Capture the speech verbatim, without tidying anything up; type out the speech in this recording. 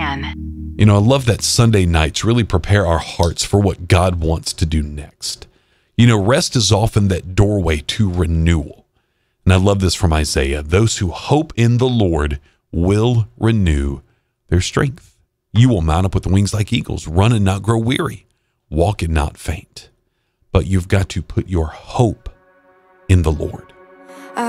ten. You know, I love that Sunday nights really prepare our hearts for what God wants to do next. You know, rest is often that doorway to renewal. And I love this from Isaiah. Those who hope in the Lord will renew their strength. You will mount up with wings like eagles, run and not grow weary, walk and not faint. But you've got to put your hope in the Lord.